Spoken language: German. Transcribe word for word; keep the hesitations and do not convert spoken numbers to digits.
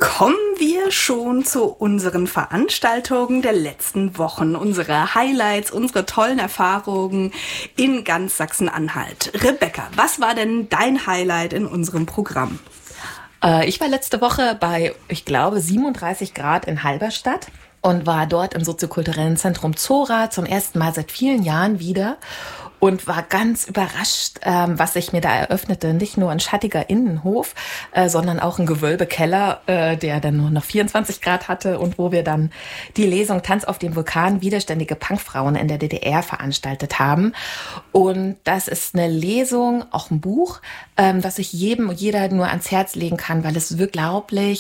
Kommen wir schon zu unseren Veranstaltungen der letzten Wochen, unsere Highlights, unsere tollen Erfahrungen in ganz Sachsen-Anhalt. Rebecca, was war denn dein Highlight in unserem Programm? Äh, ich war letzte Woche bei, ich glaube, siebenunddreißig Grad in Halberstadt und war dort im soziokulturellen Zentrum Zora zum ersten Mal seit vielen Jahren wieder. Und war ganz überrascht, ähm, was sich mir da eröffnete. Nicht nur ein schattiger Innenhof, äh, sondern auch ein Gewölbekeller, äh, der dann nur noch vierundzwanzig Grad hatte und wo wir dann die Lesung Tanz auf dem Vulkan, widerständige Punkfrauen in der D D R veranstaltet haben. Und das ist eine Lesung, auch ein Buch, ähm, was ich jedem und jeder nur ans Herz legen kann, weil es wirklich unglaublich